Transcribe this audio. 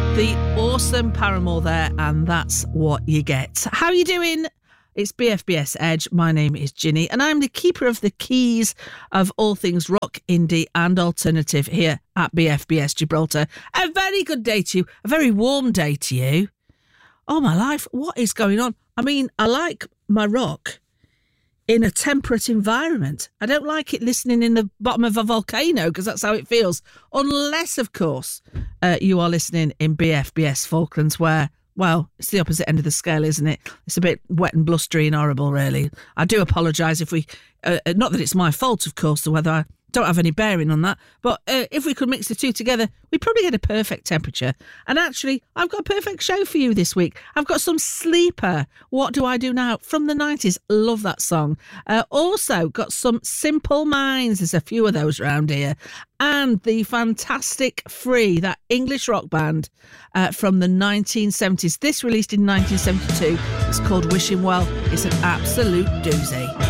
The awesome Paramore there, and that's what you get. How are you doing? It's BFBS Edge. My name is Ginny, and I'm the keeper of the keys of all things rock, indie, and alternative here at BFBS Gibraltar. A very good day to you, a very warm day to you. Oh, my life, what is going on? I mean, I like my rock in a temperate environment. I don't like it listening in the bottom of a volcano because that's how it feels. Unless, of course, you are listening in BFBS Falklands where, well, it's the opposite end of the scale, isn't it? It's a bit wet and blustery and horrible, really. I do apologise if we... not that it's my fault, of course, the weather. I don't have any bearing on that. But if we could mix the two together, we'd probably get a perfect temperature. And actually, I've got a perfect show for you this week. I've got some Sleeper, What Do I Do Now, from the 90s. Love that song. Also got some Simple Minds. There's a few of those around here. And the fantastic Free, that English rock band from the 1970s. This released in 1972. It's called Wishing Well. It's an absolute doozy.